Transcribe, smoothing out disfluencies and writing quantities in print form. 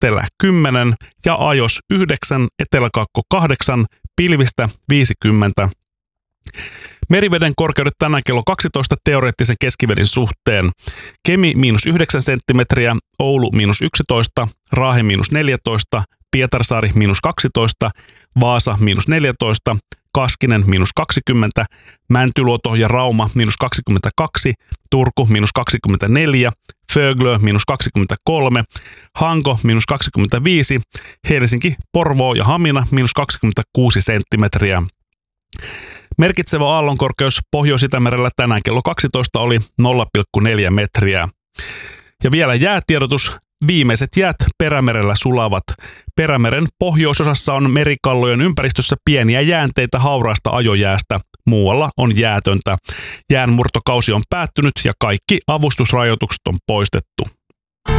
etelä 10 ja ajos 9, eteläkaakko 8, pilvistä 50. Meriveden korkeudet tänään kello 12 teoreettisen keskiveden suhteen. Kemi -9 senttimetriä, Oulu -11, Raahe -14, Pietarsaari -12, Vaasa -14, Kaskinen -20, Mäntyluoto ja Rauma -22, Turku -24, Föglö -23, Hanko -25, Helsinki, Porvoo ja Hamina -26 senttimetriä. Merkitsevä aallonkorkeus Pohjois-Itämerellä tänään kello 12 oli 0,4 metriä. Ja vielä jäätiedotus. Viimeiset jäät Perämerellä sulavat. Perämeren pohjoisosassa on merikallojen ympäristössä pieniä jäänteitä hauraasta ajojäästä. Muualla on jäätöntä. Jäänmurtokausi on päättynyt ja kaikki avustusrajoitukset on poistettu.